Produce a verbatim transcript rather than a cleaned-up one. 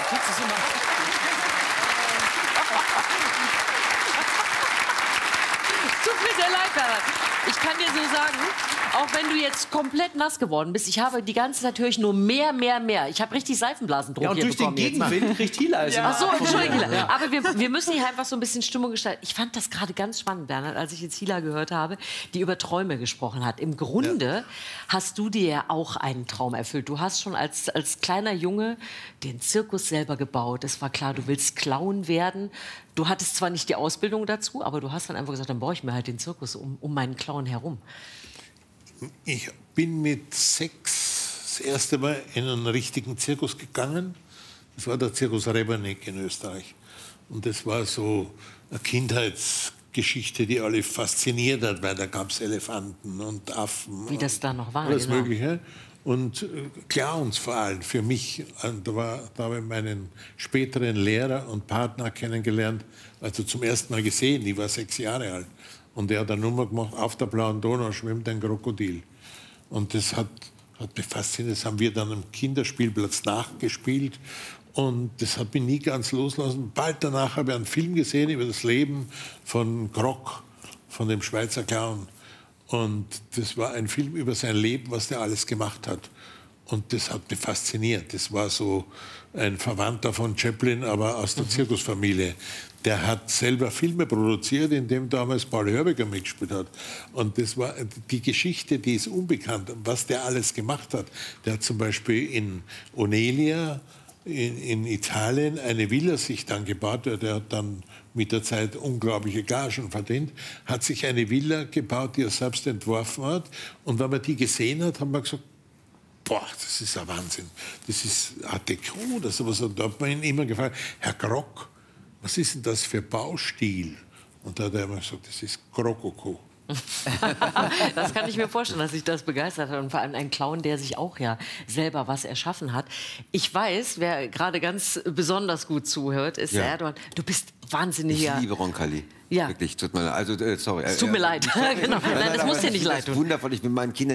tut es immer. Tut mir sehr leid, Bernhard. Ich kann dir so sagen, auch wenn du jetzt komplett nass geworden bist, ich habe die ganze Zeit höre ich nur mehr, mehr, mehr. Ich habe richtig Seifenblasendruck Ja, und hier durch den bekommen jetzt. Gegenwind kriegt Hila also. Ach so, Entschuldigung, Hila. Ja. Aber wir, wir müssen hier einfach so ein bisschen Stimmung gestalten. Ich fand das gerade ganz spannend, Bernhard, als ich jetzt Hila gehört habe, die über Träume gesprochen hat. Im Grunde ja. hast du dir ja auch einen Traum erfüllt. Du hast schon als, als kleiner Junge den Zirkus selber gebaut. Es war klar, du willst Clown werden. Du hattest zwar nicht die Ausbildung dazu, aber du hast dann einfach gesagt, dann baue ich mir halt den Zirkus um, um meinen Clown herum. Ich bin mit sechs das erste Mal in einen richtigen Zirkus gegangen. Das war der Zirkus Rebernik in Österreich. Und das war so eine Kindheitsgeschichte, die alle fasziniert hat, weil da gab es Elefanten und Affen. Wie das da noch war. Alles genau. Mögliche. Und äh, Clowns vor allem für mich. Und da, war, da habe ich meinen späteren Lehrer und Partner kennengelernt, also zum ersten Mal gesehen. Ich war sechs Jahre alt. Und er hat eine Nummer gemacht, auf der blauen Donau schwimmt ein Krokodil. Und das hat, hat mich fasziniert. Das haben wir dann am Kinderspielplatz nachgespielt. Und das hat mich nie ganz loslassen. Bald danach habe ich einen Film gesehen über das Leben von Grock, von dem Schweizer Clown. Und das war ein Film über sein Leben, was der alles gemacht hat. Und das hat mich fasziniert. Das war so ein Verwandter von Chaplin, aber aus der mhm. Zirkusfamilie. Der hat selber Filme produziert, in dem damals Paul Hörbiger mitgespielt hat. Und das war die Geschichte, die ist unbekannt, was der alles gemacht hat. Der hat zum Beispiel in Onelia in, in Italien eine Villa sich dann gebaut. Der hat dann mit der Zeit unglaubliche Gagen verdient, hat sich eine Villa gebaut, die er selbst entworfen hat. Und wenn man die gesehen hat, haben wir gesagt, boah, das ist ein Wahnsinn. Das ist Art Deco oder sowas. Und da hat man ihn immer gefragt, Herr Grock, was ist denn das für Baustil? Und da hat er immer gesagt, das ist Krokoko. Das kann ich mir vorstellen, dass sich das begeistert hat. Und vor allem ein Clown, der sich auch ja selber was erschaffen hat. Ich weiß, wer gerade ganz besonders gut zuhört, ist ja. Erdogan. Du bist wahnsinniger... Ich liebe Roncalli. Ja. Wirklich, tut mir leid. Also, äh, sorry. Es tut mir leid. Genau. Nein, das muss dir nicht leid tun. Wundervoll, ich mit meinen Kindern